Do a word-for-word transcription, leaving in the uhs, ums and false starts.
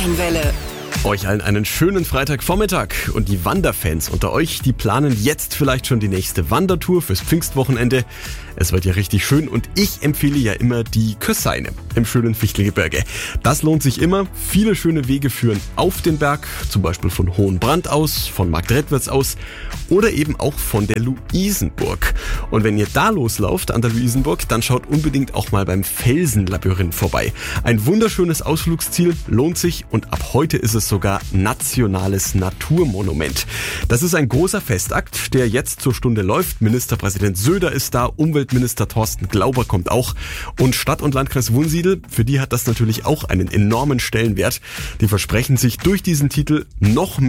Welle. Euch allen einen schönen Freitagvormittag und die Wanderfans unter euch, die planen jetzt vielleicht schon die nächste Wandertour fürs Pfingstwochenende. Es wird ja richtig schön und ich empfehle ja immer die Kösseine im schönen Fichtelgebirge. Das lohnt sich immer. Viele schöne Wege führen auf den Berg, zum Beispiel von Hohenbrand aus, von Marktredwitz aus oder eben auch von der Luisenburg. Und wenn ihr da loslauft an der Luisenburg, dann schaut unbedingt auch mal beim Felsenlabyrinth vorbei. Ein wunderschönes Ausflugsziel, lohnt sich und ab heute ist es sogar nationales Naturmonument. Das ist ein großer Festakt, der jetzt zur Stunde läuft. Ministerpräsident Söder ist da, Umweltminister Thorsten Glauber kommt auch und Stadt- und Landkreis Wunsiedel, für die hat das natürlich auch einen enormen Stellenwert. Die versprechen sich durch diesen Titel noch mehr